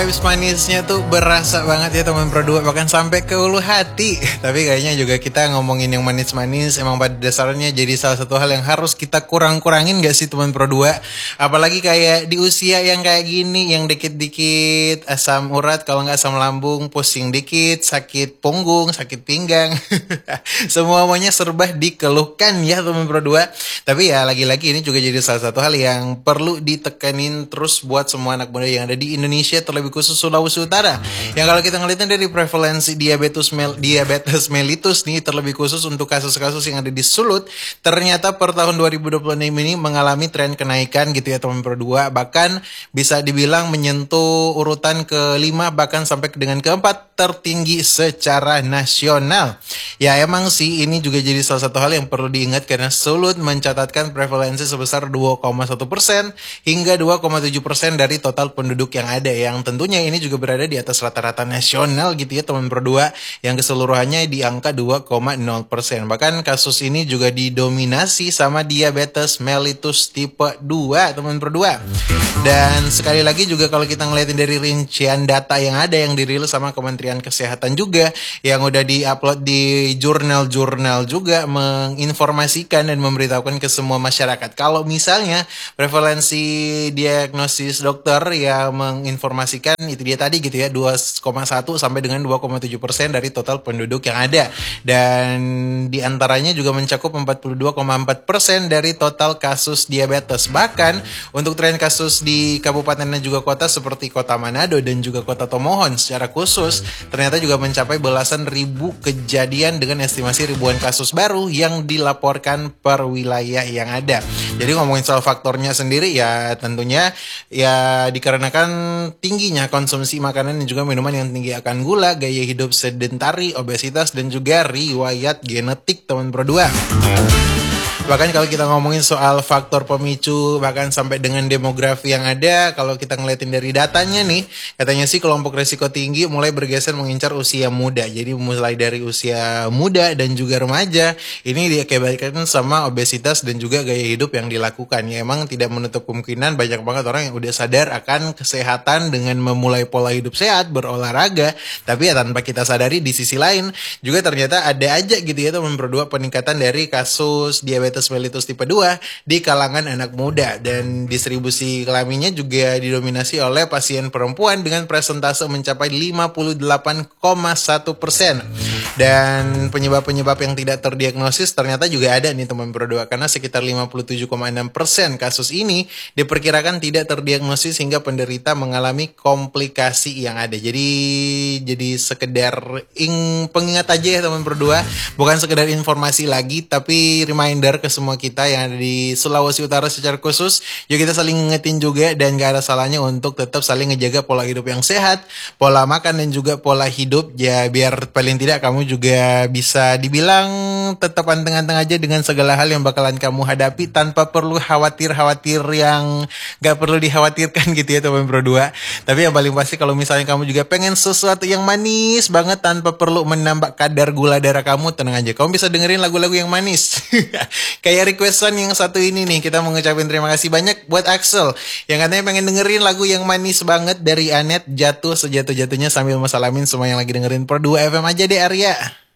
Vibes manisnya tuh berasa banget ya teman Pro 2, bahkan sampai ke ulu hati. Tapi kayaknya juga kita ngomongin yang manis-manis emang pada dasarnya jadi salah satu hal yang harus kita kurang-kurangin gak sih teman Pro 2? Apalagi kayak di usia yang kayak gini, yang dikit-dikit asam urat, kalau nggak asam lambung, pusing dikit, sakit punggung, sakit pinggang. Semuanya serba dikeluhkan ya teman Pro 2. Tapi ya lagi-lagi ini juga jadi salah satu hal yang perlu ditekanin terus buat semua anak muda yang ada di Indonesia, terlebih khusus Sulawesi Utara. Yang kalau kita ngeliatnya dari prevalensi diabetes mellitus nih, terlebih khusus untuk kasus-kasus yang ada di Sulut, ternyata per tahun 2026 ini mengalami tren kenaikan gitu ya teman Pro 2. Bahkan bisa dibilang menyentuh urutan ke-5 bahkan sampai dengan ke-4 tertinggi secara nasional. Ya emang sih ini juga jadi salah satu hal yang perlu diingat karena Sulut mencatatkan prevalensi sebesar 2,1% hingga 2,7% dari total penduduk yang ada, yang tentunya ini juga berada di atas rata-rata nasional gitu ya teman Pro 2, yang keseluruhannya di angka 2,0%. Bahkan kasus ini juga didominasi sama diabetes mellitus tipe 2 teman Pro 2. Dan sekali lagi juga kalau kita ngeliatin dari rincian data yang ada yang dirilis sama Kementerian Kesehatan juga, yang udah diupload di jurnal-jurnal juga, menginformasikan dan memberitahukan ke semua masyarakat kalau misalnya prevalensi diagnosis dokter yang menginformasikan itu dia tadi gitu ya, 2,1 sampai dengan 2,7% dari total penduduk yang ada, dan diantaranya juga mencakup 42,4% dari total kasus diabetes. Bahkan untuk tren kasus di kabupaten dan juga kota seperti kota Manado dan juga kota Tomohon secara khusus ternyata juga mencapai belasan ribu kejadian dengan estimasi ribuan kasus baru yang dilaporkan per wilayah yang ada. Jadi ngomongin soal faktornya sendiri ya tentunya ya dikarenakan tingginya konsumsi makanan dan juga minuman yang tinggi akan gula, gaya hidup sedentari, obesitas, dan juga riwayat genetik teman Pro 2. Bahkan kalau kita ngomongin soal faktor pemicu bahkan sampai dengan demografi yang ada, kalau kita ngeliatin dari datanya nih, katanya sih kelompok risiko tinggi mulai bergeser mengincar usia muda. Jadi mulai dari usia muda dan juga remaja, ini diakibatkan sama obesitas dan juga gaya hidup yang dilakukan. Ya emang tidak menutup kemungkinan banyak banget orang yang udah sadar akan kesehatan dengan memulai pola hidup sehat, berolahraga, tapi ya tanpa kita sadari di sisi lain juga ternyata ada aja gitu ya teman Pro 2 peningkatan dari kasus diabetes mellitus tipe 2 di kalangan anak muda, dan distribusi kelaminnya juga didominasi oleh pasien perempuan dengan presentase mencapai 58,1%. Dan penyebab-penyebab yang tidak terdiagnosis ternyata juga ada nih teman Pro 2, karena sekitar 57,6% kasus ini diperkirakan tidak terdiagnosis hingga penderita mengalami komplikasi yang ada. Jadi sekedar pengingat aja ya teman Pro 2, bukan sekedar informasi lagi tapi reminder ke semua kita yang ada di Sulawesi Utara secara khusus. Yuk kita saling ngingetin juga, dan gak ada salahnya untuk tetap saling ngejaga pola hidup yang sehat, pola makan dan juga pola hidup ya, biar paling tidak kamu juga bisa dibilang tetap anteng-anteng aja dengan segala hal yang bakalan kamu hadapi tanpa perlu khawatir-khawatir yang gak perlu dikhawatirkan gitu ya teman Pro 2. Tapi yang paling pasti kalau misalnya kamu juga pengen sesuatu yang manis banget tanpa perlu menambah kadar gula darah kamu, tenang aja, kamu bisa dengerin lagu-lagu yang manis. Kayak requestan yang satu ini nih, kita mau ngucapin terima kasih banyak buat Axel yang katanya pengen dengerin lagu yang manis banget dari Anet, Jatuh Sejatuh-Jatuhnya, sambil mesalamin semua yang lagi dengerin Pro 2 FM aja deh Arya.